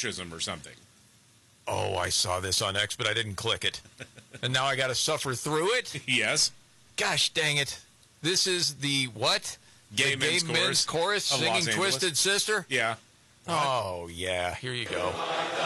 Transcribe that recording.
fascism or something. Oh, I saw this on X, but I didn't click it. And now I got to suffer through it? Yes. Gosh dang it. This is the what? Gay Men's Chorus Chorus of singing Los Angeles. Twisted Sister? Yeah. Oh, yeah. Here you go.